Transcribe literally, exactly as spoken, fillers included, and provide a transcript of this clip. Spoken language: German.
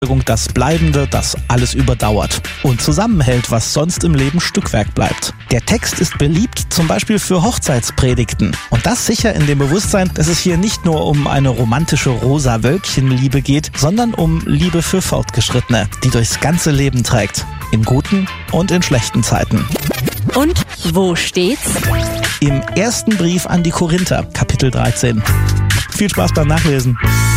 das Bleibende, das alles überdauert und zusammenhält, was sonst im Leben Stückwerk bleibt. Der Text ist beliebt, zum Beispiel für Hochzeitspredigten. Und das sicher in dem Bewusstsein, dass es hier nicht nur um eine romantische Rosa-Wölkchen-Liebe geht, sondern um Liebe für Fortgeschrittene, die durchs ganze Leben trägt. In guten und in schlechten Zeiten. Und wo steht's? Im ersten Brief an die Korinther, Kapitel dreizehn. Viel Spaß beim Nachlesen.